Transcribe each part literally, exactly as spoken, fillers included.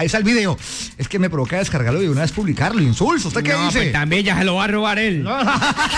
ahí está el video. Es que me provoca descargarlo y de una vez publicarlo. Insulso, ¿usted qué no, dice? Pues también ya se lo va a robar él. No. Se va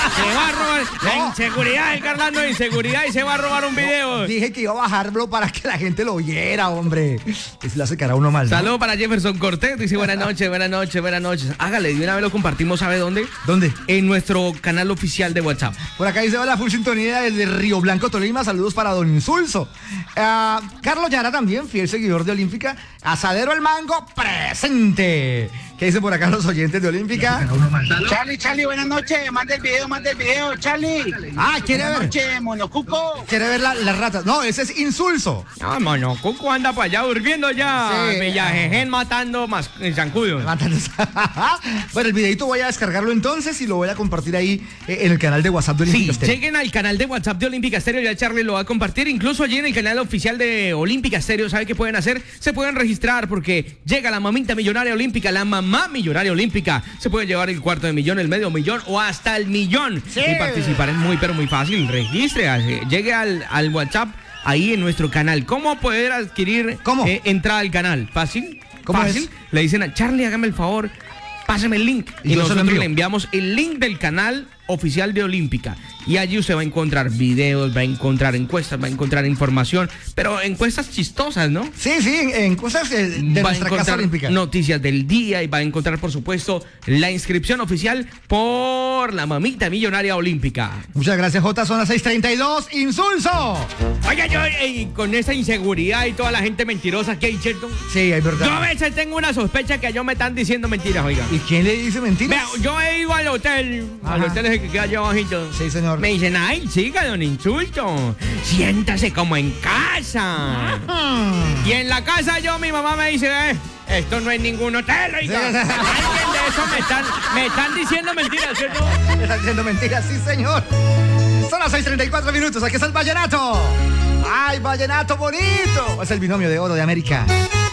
a robar. La No. inseguridad, el Carlando de inseguridad y se va a robar un video. Dije que iba a bajarlo para que la gente lo oyera, hombre. Que se le hace cara a uno mal, ¿no? Saludos para Jefferson Cortés. Dice buenas noches, buenas noches, buenas noches. Hágale, de una vez lo compartimos, ¿sabe dónde? ¿Dónde? En nuestro canal oficial de WhatsApp. Por acá dice, hola, full sintonía desde Río Blanco, Tolima. Saludos para Don Insulso. Ah, Carlos Yara también, fiel seguidor de Olímpica. Asadero El Mango, presente. ¿Qué dicen por acá los oyentes de Olímpica? Charlie, Charlie, buenas noches. Manda el video, manda el video, Charlie. Ah, ¿quiere Buenas ver? noches, Monocuco. ¿Quiere ver la- las ratas? No, ese es Insulso. Ah, mano, Cuco anda para allá durmiendo ya. Sí. Villajejen matando más zancudos. Bueno, el videito voy a descargarlo entonces y lo voy a compartir ahí eh, en el canal de WhatsApp de Sí, Olímpica Estéreo. lleguen al canal de WhatsApp de Olímpica Estéreo, ya Charlie lo va a compartir, incluso allí en el canal oficial de Olímpica Estéreo, ¿sabe qué pueden hacer? Se pueden registrar porque llega la mamita millonaria olímpica, la mamá millonaria olímpica, se puede llevar el cuarto de millón, el medio millón o hasta el millón. Sí. Y participar es muy, pero muy fácil, registre, llegue al, al WhatsApp ahí en nuestro canal. ¿Cómo poder adquirir ¿Cómo? eh, entrada al canal? ¿Fácil? ¿Cómo ¿Fácil? es? Le dicen a Charlie, hágame el favor, pásame el link. Y Y, yo se lo nosotros envío. le enviamos el link del canal oficial de Olímpica. Y allí usted va a encontrar videos, va a encontrar encuestas, va a encontrar información, pero encuestas chistosas, ¿no? Sí, sí, en, en cosas eh, de Va a nuestra casa encontrar olímpica. noticias del día y va a encontrar, por supuesto, la inscripción oficial por la mamita millonaria olímpica. Muchas gracias, J. Son las seis treinta y dos. ¡Insulso! Oiga, yo eh, con esa inseguridad y toda la gente mentirosa que hay, ¿cierto? Sí, es verdad. Yo a veces tengo una sospecha que a yo me están diciendo mentiras, oiga. ¿Y quién le dice mentiras? Vea, yo he ido al hotel, al Ajá. hotel ese que queda allá abajito. Sí, señor. Me dicen, ay, siga, don Insulto, siéntase como en casa. Y en la casa yo, mi mamá me dice, eh, esto no es ningún hotel, oiga. Sí. Alguien de eso me están, me están diciendo mentiras, ¿cierto? Me están diciendo mentiras, sí, señor. Son las seis treinta y cuatro minutos. Aquí está el vallenato. ¡Ay, vallenato bonito! Es el binomio de oro de América.